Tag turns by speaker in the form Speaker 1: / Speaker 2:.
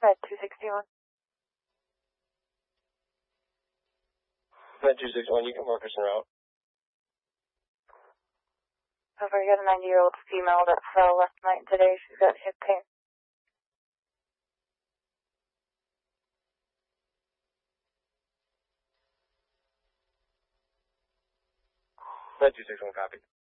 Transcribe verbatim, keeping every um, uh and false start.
Speaker 1: Med two sixty-one.
Speaker 2: Med two sixty-one, you can mark us en route.
Speaker 1: Over, I got a ninety-year-old female that fell last night and today. She's got hip pain.
Speaker 2: Med two sixty-one, copy.